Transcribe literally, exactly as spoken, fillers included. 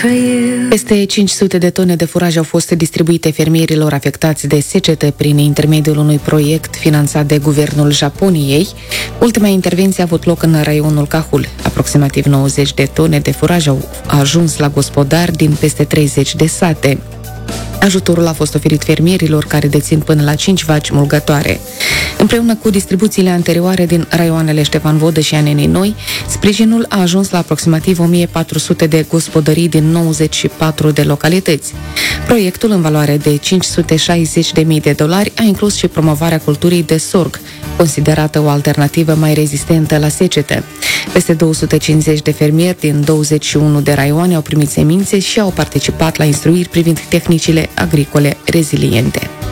Peste cinci sute de tone de furaj au fost distribuite fermierilor afectați de secetă prin intermediul unui proiect finanțat de guvernul Japoniei. Ultima intervenție a avut loc în raionul Cahul. Aproximativ nouăzeci de tone de furaj au ajuns la gospodari din peste treizeci de sate. Ajutorul a fost oferit fermierilor care dețin până la cinci vaci mulgătoare. Împreună cu distribuțiile anterioare din raioanele Ștefan Vodă și Anenii Noi, sprijinul a ajuns la aproximativ o mie patru sute de gospodării din nouăzeci și patru de localități. Proiectul, în valoare de cinci sute șaizeci de mii de dolari, a inclus și promovarea culturii de sorg, considerată o alternativă mai rezistentă la secetă. Peste două sute cincizeci de fermieri din douăzeci și unu de raioane au primit semințe și au participat la instruiri privind tehnicile agricole reziliente.